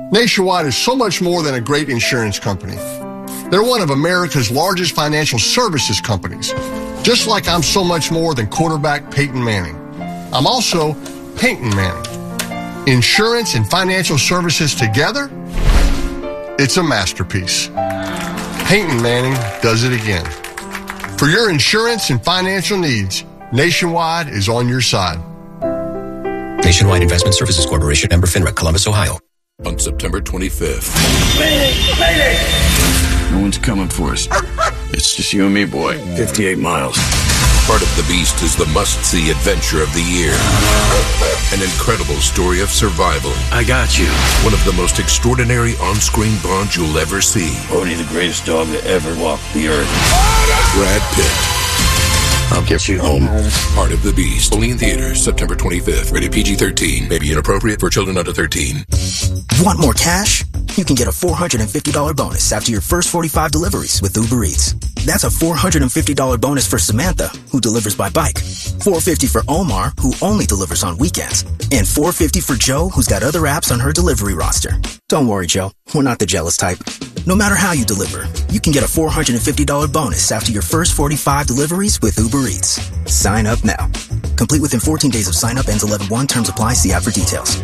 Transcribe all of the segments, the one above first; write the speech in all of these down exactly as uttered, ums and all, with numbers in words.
Nationwide is so much more than a great insurance company. They're one of America's largest financial services companies, just like I'm so much more than quarterback Peyton Manning. I'm also Peyton Manning. Insurance and financial services together, it's a masterpiece. Peyton Manning does it again. For your insurance and financial needs, Nationwide is on your side. Nationwide Investment Services Corporation, member FINRA, Columbus, Ohio. On September twenty-fifth. Mayday! Mayday! No one's coming for us. It's just you and me, boy. fifty-eight miles. Part of the Beast is the must-see adventure of the year. An incredible story of survival. I got you. One of the most extraordinary on-screen Bonds you'll ever see. Only the greatest dog that ever walked the earth. Brad Pitt. I'll get you home. Part of the Beast. Only in theaters September twenty-fifth. Rated P G thirteen. May be inappropriate for children under thirteen. Want more cash? You can get a four hundred fifty dollars bonus after your first forty-five deliveries with Uber Eats. That's a four hundred fifty dollars bonus for Samantha, who delivers by bike. four hundred fifty dollars for Omar, who only delivers on weekends. And four hundred fifty dollars for Joe, who's got other apps on her delivery roster. Don't worry, Joe. We're not the jealous type. No matter how you deliver, you can get a four hundred fifty dollars bonus after your first forty-five deliveries with Uber Eats. Sign up now. Complete within fourteen days of sign up. Ends eleven one. Terms apply. See app for details.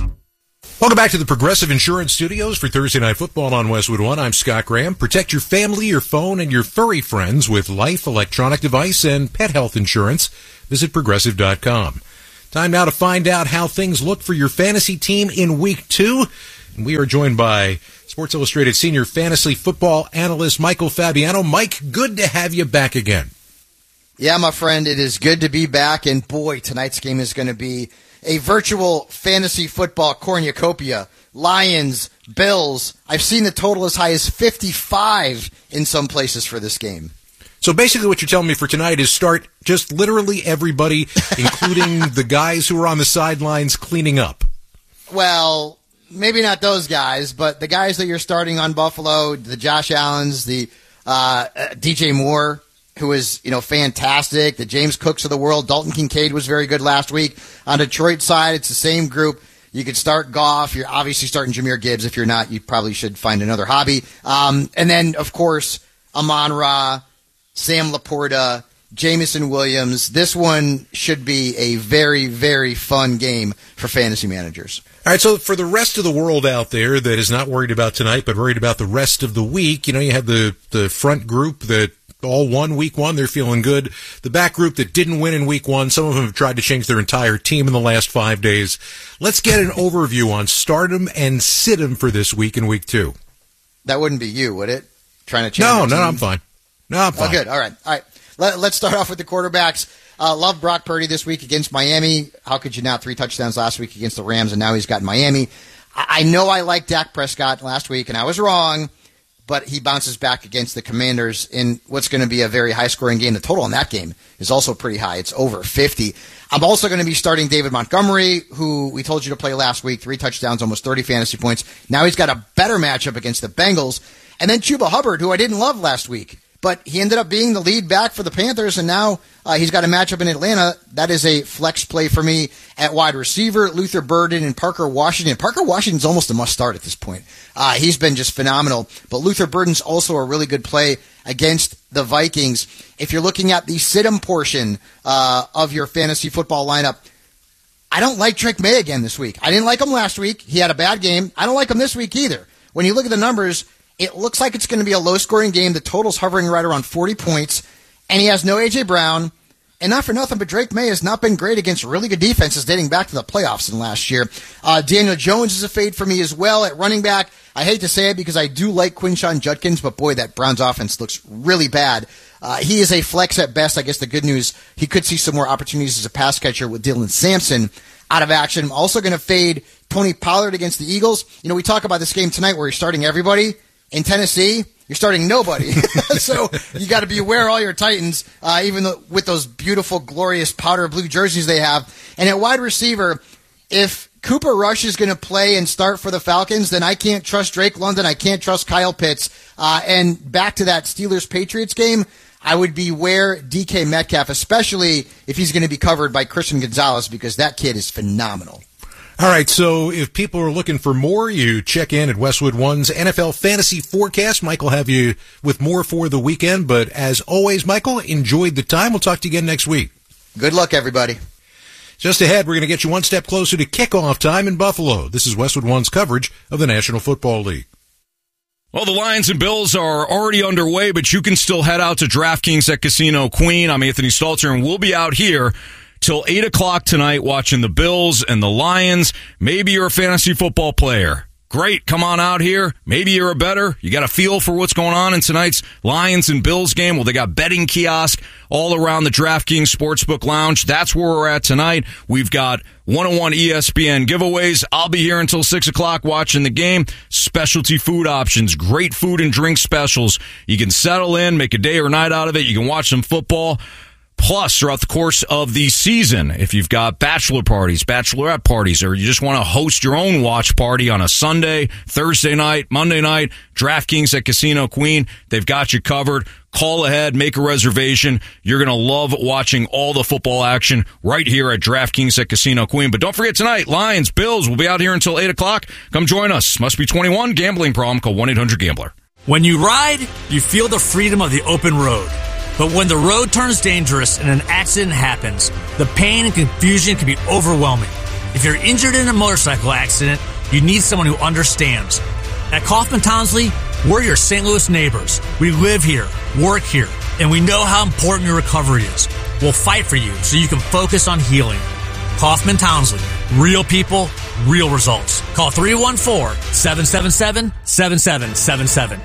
Welcome back to the Progressive Insurance Studios for Thursday Night Football on Westwood One. I'm Scott Graham. Protect your family, your phone, and your furry friends with life, electronic device, and pet health insurance. Visit Progressive dot com. Time now to find out how things look for your fantasy team in Week two. And we are joined by Sports Illustrated senior fantasy football analyst Michael Fabiano. Mike, good to have you back again. Yeah, my friend, it is good to be back. And boy, tonight's game is going to be a virtual fantasy football cornucopia. Lions, Bills. I've seen the total as high as fifty-five in some places for this game. So basically what you're telling me for tonight is start just literally everybody, including the guys who are on the sidelines cleaning up. Well, maybe not those guys, but the guys that you're starting on Buffalo, the Josh Allens, the uh, D J Moore, who is, you know, fantastic, the James Cooks of the world. Dalton Kincaid was very good last week. On Detroit's side, it's the same group. You could start Goff. You're obviously starting Jahmyr Gibbs. If you're not, you probably should find another hobby. Um, and then, of course, Amon-Ra, Sam Laporta, Jamison Williams. This one should be a very, very fun game for fantasy managers. All right, so for the rest of the world out there that is not worried about tonight but worried about the rest of the week, you know, you have the, the front group that all won week one. They're feeling good. The back group that didn't win in week one, some of them have tried to change their entire team in the last five days. Let's get an overview on stardom and sit-em for this week in week two. That wouldn't be you, would it? Trying to change No, your no, team? I'm fine. No, I'm fine. Oh, good. All right. All right. Let, let's start off with the quarterbacks. Uh, love Brock Purdy this week against Miami. How could you not? Three touchdowns last week against the Rams, and now he's got Miami. I, I know I liked Dak Prescott last week, and I was wrong, but he bounces back against the Commanders in what's going to be a very high-scoring game. The total in that game is also pretty high. It's over fifty. I'm also going to be starting David Montgomery, who we told you to play last week. Three touchdowns, almost thirty fantasy points. Now he's got a better matchup against the Bengals. And then Chuba Hubbard, who I didn't love last week, but he ended up being the lead back for the Panthers, and now uh, he's got a matchup in Atlanta. That is a flex play for me at wide receiver. Luther Burden and Parker Washington. Parker Washington's almost a must-start at this point. Uh, he's been just phenomenal. But Luther Burden's also a really good play against the Vikings. If you're looking at the sit-em portion uh, of your fantasy football lineup, I don't like Drake May again this week. I didn't like him last week. He had a bad game. I don't like him this week either. When you look at the numbers, it looks like it's going to be a low-scoring game. The total's hovering right around forty points, and he has no A J. Brown. And not for nothing, but Drake May has not been great against really good defenses dating back to the playoffs in last year. Uh, Daniel Jones is a fade for me as well at running back. I hate to say it because I do like Quinshon Judkins, but boy, that Browns offense looks really bad. Uh, he is a flex at best. I guess the good news, he could see some more opportunities as a pass catcher with Dylan Sampson out of action. I'm also going to fade Tony Pollard against the Eagles. You know, we talk about this game tonight where you're starting everybody. In Tennessee, you're starting nobody. So you got to be aware of all your Titans, uh, even though, with those beautiful, glorious powder blue jerseys they have. And at wide receiver, if Cooper Rush is going to play and start for the Falcons, then I can't trust Drake London. I can't trust Kyle Pitts. Uh, and back to that Steelers-Patriots game, I would beware D K Metcalf, especially if he's going to be covered by Christian Gonzalez, because that kid is phenomenal. All right, so if people are looking for more, you check in at Westwood One's N F L Fantasy Forecast. Mike will have you with more for the weekend. But as always, Michael, enjoyed the time. We'll talk to you again next week. Good luck, everybody. Just ahead, we're going to get you one step closer to kickoff time in Buffalo. This is Westwood One's coverage of the National Football League. Well, the Lions and Bills are already underway, but you can still head out to DraftKings at Casino Queen. I'm Anthony Stalter, and we'll be out here till eight o'clock tonight watching the Bills and the Lions. Maybe you're a fantasy football player. Great, come on out here. Maybe you're a bettor. You got a feel for what's going on in tonight's Lions and Bills game. Well, they got betting kiosk all around the DraftKings Sportsbook Lounge. That's where we're at tonight. We've got one oh one E S P N giveaways. I'll be here until six o'clock watching the game. Specialty food options, great food and drink specials. You can settle in, make a day or night out of it. You can watch some football. Plus, throughout the course of the season, if you've got bachelor parties, bachelorette parties, or you just want to host your own watch party on a Sunday, Thursday night, Monday night, DraftKings at Casino Queen, they've got you covered. Call ahead, make a reservation. You're going to love watching all the football action right here at DraftKings at Casino Queen. But don't forget tonight, Lions, Bills, we'll be out here until eight o'clock. Come join us. Must be twenty-one. Gambling problem. Call one eight hundred gambler. When you ride, you feel the freedom of the open road. But when the road turns dangerous and an accident happens, the pain and confusion can be overwhelming. If you're injured in a motorcycle accident, you need someone who understands. At Kaufman Townsley, we're your Saint Louis neighbors. We live here, work here, and we know how important your recovery is. We'll fight for you so you can focus on healing. Kaufman Townsley, real people, real results. Call three one four, seven seven seven, seven seven seven seven.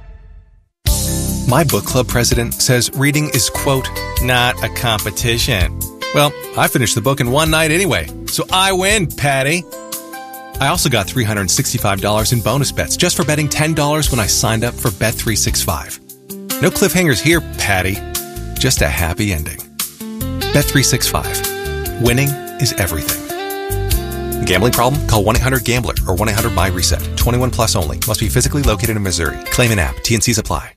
My book club president says reading is, quote, not a competition. Well, I finished the book in one night anyway, so I win, Patty. I also got three hundred sixty-five dollars in bonus bets just for betting ten dollars when I signed up for Bet three sixty-five. No cliffhangers here, Patty. Just a happy ending. Bet three sixty-five. Winning is everything. Gambling problem? Call one eight hundred gambler or one eight hundred buy reset. twenty-one plus only. Must be physically located in Missouri. Claim an app. T and C's apply.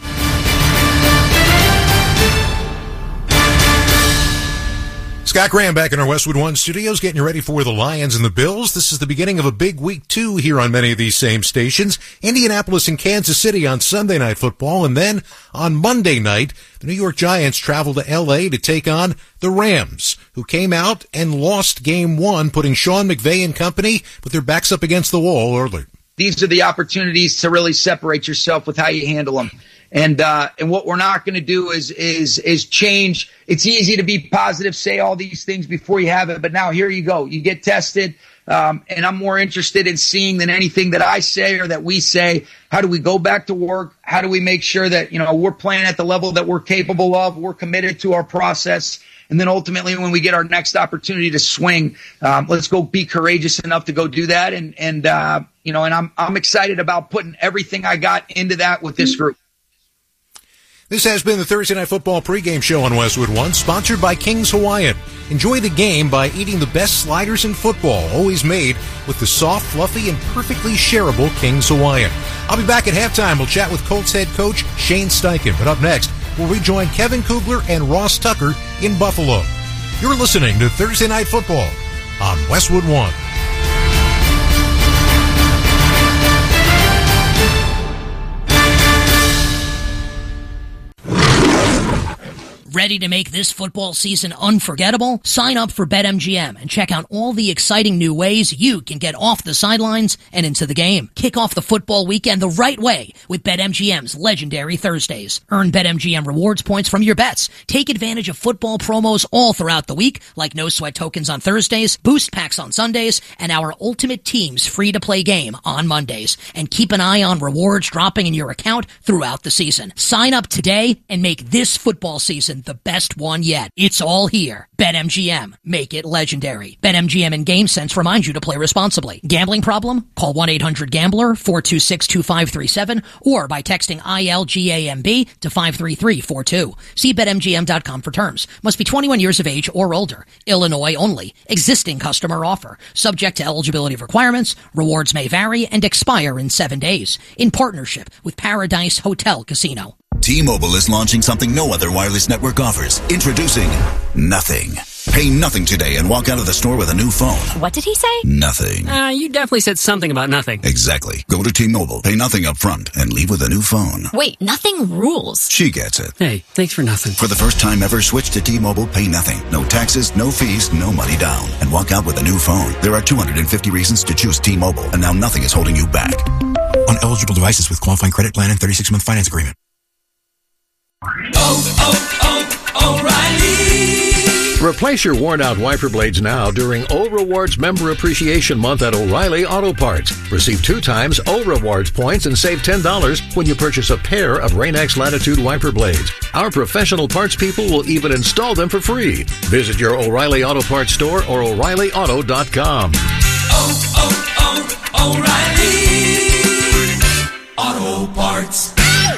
Scott Graham back in our Westwood One studios, getting you ready for the Lions and the Bills. This is the beginning of a big week two here on many of these same stations. Indianapolis and Kansas City on Sunday Night Football, and then on Monday night, the New York Giants travel to L A to take on the Rams, who came out and lost game one, putting Sean McVay and company with their backs up against the wall early. These are the opportunities to really separate yourself with how you handle them. And, uh, and what we're not going to do is, is, is change. It's easy to be positive, say all these things before you have it. But now here you go. You get tested. Um, and I'm more interested in seeing than anything that I say or that we say. How do we go back to work? How do we make sure that, you know, we're playing at the level that we're capable of? We're committed to our process. And then ultimately, when we get our next opportunity to swing, um, let's go be courageous enough to go do that. And, and, uh, you know, and I'm, I'm excited about putting everything I got into that with this group. This has been the Thursday Night Football pregame show on Westwood One, sponsored by King's Hawaiian. Enjoy the game by eating the best sliders in football, always made with the soft, fluffy, and perfectly shareable King's Hawaiian. I'll be back at halftime. We'll chat with Colts head coach Shane Steichen. But up next, we'll rejoin Kevin Kugler and Ross Tucker in Buffalo. You're listening to Thursday Night Football on Westwood One. Ready to make this football season unforgettable? Sign up for BetMGM and check out all the exciting new ways you can get off the sidelines and into the game. Kick off the football weekend the right way with BetMGM's legendary Thursdays. Earn BetMGM rewards points from your bets. Take advantage of football promos all throughout the week, like no sweat tokens on Thursdays, boost packs on Sundays, and our Ultimate Teams free-to-play game on Mondays. And keep an eye on rewards dropping in your account throughout the season. Sign up today and make this football season the best one yet. It's all here. BetMGM. Make it legendary. BetMGM and GameSense remind you to play responsibly. Gambling problem? Call one eight hundred gambler, four two six, two five three seven, or by texting I L G A M B to five three three four two. See Bet M G M dot com for terms. Must be twenty-one years of age or older. Illinois only. Existing customer offer. Subject to eligibility requirements. Rewards may vary and expire in seven days. In partnership with Paradise Hotel Casino. T-Mobile is launching something no other wireless network offers. Introducing Nothing. Pay nothing today and walk out of the store with a new phone. What did he say? Nothing. Uh, you definitely said something about nothing. Exactly. Go to T-Mobile, pay nothing up front, and leave with a new phone. Wait, nothing rules. She gets it. Hey, thanks for nothing. For the first time ever, switch to T-Mobile, pay nothing. No taxes, no fees, no money down. And walk out with a new phone. There are two hundred fifty reasons to choose T-Mobile, and now nothing is holding you back. On eligible devices with qualifying credit plan and thirty-six month finance agreement. Oh, oh, oh, O'Reilly! Replace your worn-out wiper blades now during O Rewards Member Appreciation Month at O'Reilly Auto Parts. Receive two times O Rewards points and save ten dollars when you purchase a pair of Rain-X Latitude wiper blades. Our professional parts people will even install them for free. Visit your O'Reilly Auto Parts store or O'Reilly Auto dot com. Oh, oh, oh, O'Reilly Auto Parts.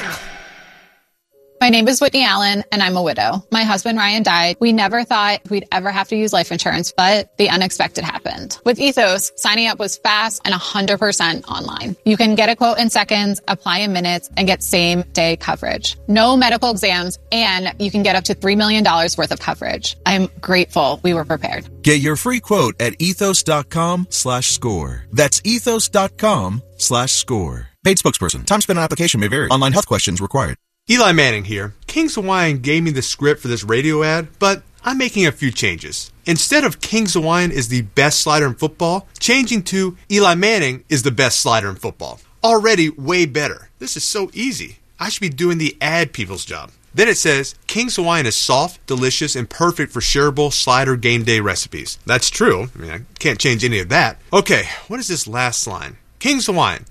My name is Whitney Allen, and I'm a widow. My husband, Ryan, died. We never thought we'd ever have to use life insurance, but the unexpected happened. With Ethos, signing up was fast and one hundred percent online. You can get a quote in seconds, apply in minutes, and get same-day coverage. No medical exams, and you can get up to three million dollars worth of coverage. I'm grateful we were prepared. Get your free quote at ethos.com slash score. That's ethos.com slash score. Paid spokesperson. Time spent on application may vary. Online health questions required. Eli Manning here. Kings Hawaiian gave me the script for this radio ad, but I'm making a few changes. Instead of Kings Hawaiian is the best slider in football, changing to Eli Manning is the best slider in football. Already way better. This is so easy. I should be doing the ad people's job. Then it says, Kings Hawaiian is soft, delicious, and perfect for shareable slider game day recipes. That's true. I mean, I can't change any of that. Okay, what is this last line? Kings Hawaiian.